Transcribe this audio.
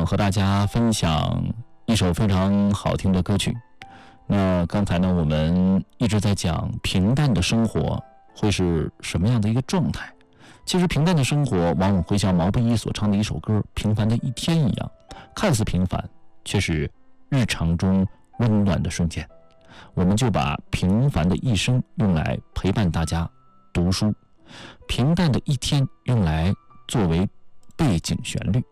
想和大家分享一首非常好听的歌曲。那刚才呢，我们一直在讲平淡的生活会是什么样的一个状态。其实平淡的生活往往会像毛不易所唱的一首歌《平凡的一天》一样，看似平凡，却是日常中温暖的瞬间。我们就把平凡的一生用来陪伴大家读书，平淡的一天用来作为背景旋律。